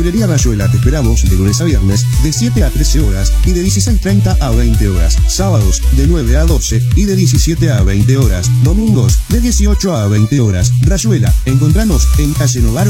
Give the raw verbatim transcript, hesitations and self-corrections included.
Verdulería Rayuela te esperamos de lunes a viernes de siete a trece horas y de dieciséis treinta a veinte horas. Sábados de nueve a doce y de diecisiete a veinte horas. Domingos de dieciocho a veinte horas. Rayuela, encontranos en calle Novaro